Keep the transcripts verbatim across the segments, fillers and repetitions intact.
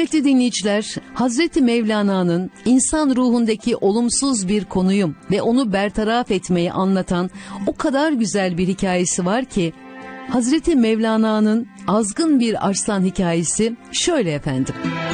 Kıymetli dinleyiciler, Hazreti Mevlana'nın insan ruhundaki olumsuz bir konuyu ve onu bertaraf etmeyi anlatan o kadar güzel bir hikayesi var ki, Hazreti Mevlana'nın azgın bir arslan hikayesi şöyle efendim.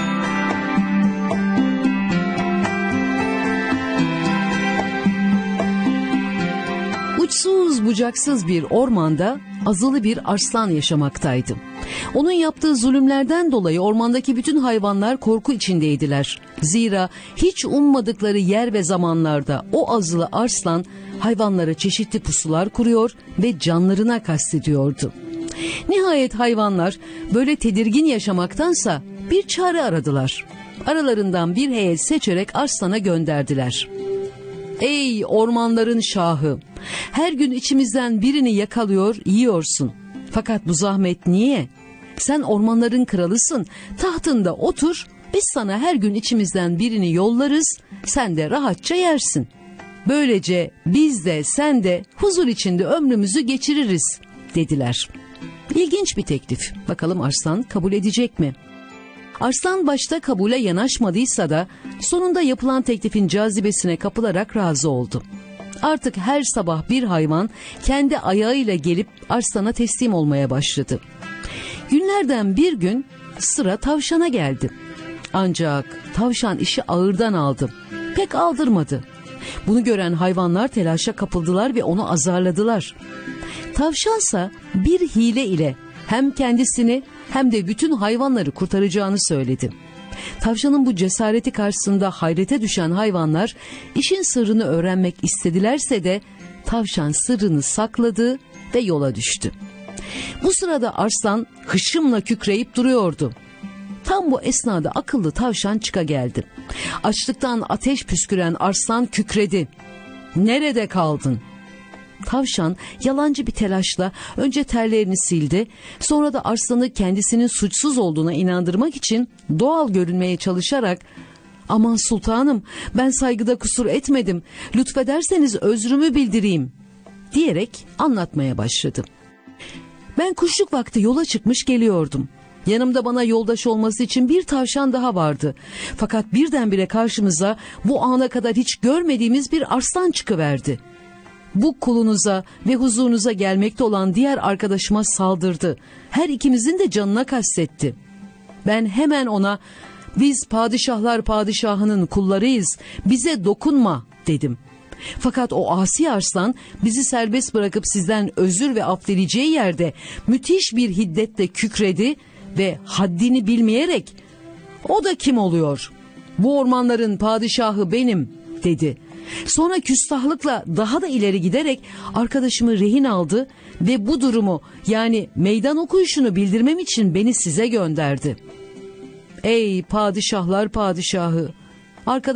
Uçsuz bucaksız bir ormanda azılı bir arslan yaşamaktaydı. Onun yaptığı zulümlerden dolayı ormandaki bütün hayvanlar korku içindeydiler. Zira hiç ummadıkları yer ve zamanlarda o azılı arslan hayvanlara çeşitli pusular kuruyor ve canlarına kastediyordu. Nihayet hayvanlar böyle tedirgin yaşamaktansa bir çare aradılar. Aralarından bir heyet seçerek arslana gönderdiler. Ey ormanların şahı! Her gün içimizden birini yakalıyor, yiyorsun. Fakat bu zahmet niye? Sen ormanların kralısın, tahtında otur, biz sana her gün içimizden birini yollarız, sen de rahatça yersin. Böylece biz de sen de huzur içinde ömrümüzü geçiririz, dediler. İlginç bir teklif. Bakalım arslan kabul edecek mi? Arslan başta kabule yanaşmadıysa da sonunda yapılan teklifin cazibesine kapılarak razı oldu. Artık her sabah bir hayvan kendi ayağıyla gelip arslana teslim olmaya başladı. Günlerden bir gün sıra tavşana geldi. Ancak tavşan işi ağırdan aldı. Pek aldırmadı. Bunu gören hayvanlar telaşa kapıldılar ve onu azarladılar. Tavşansa bir hile ile hem kendisini hem de bütün hayvanları kurtaracağını söyledi. Tavşanın bu cesareti karşısında hayrete düşen hayvanlar işin sırrını öğrenmek istedilerse de tavşan sırrını sakladı ve yola düştü. Bu sırada arslan hışımla kükreyip duruyordu. Tam bu esnada akıllı tavşan çıka geldi. Açlıktan ateş püsküren arslan kükredi. "Nerede kaldın?" Tavşan yalancı bir telaşla önce terlerini sildi, sonra da arslanı kendisinin suçsuz olduğuna inandırmak için doğal görünmeye çalışarak "Aman sultanım, ben saygıda kusur etmedim, lütfederseniz özrümü bildireyim," diyerek anlatmaya başladı. "Ben kuşluk vakti yola çıkmış geliyordum. Yanımda bana yoldaş olması için bir tavşan daha vardı. Fakat birdenbire karşımıza bu ana kadar hiç görmediğimiz bir arslan çıkıverdi. Bu kulunuza ve huzurunuza gelmekte olan diğer arkadaşıma saldırdı. Her ikimizin de canına kastetti. Ben hemen ona 'Biz padişahlar padişahının kullarıyız, bize dokunma,' dedim. Fakat o asi arslan bizi serbest bırakıp sizden özür ve af dileyeceği yerde müthiş bir hiddetle kükredi ve haddini bilmeyerek 'O da kim oluyor? Bu ormanların padişahı benim,' dedi. Sonra küstahlıkla daha da ileri giderek arkadaşımı rehin aldı ve bu durumu, yani meydan okuyuşunu bildirmem için beni size gönderdi. Ey padişahlar padişahı! Arkadaşım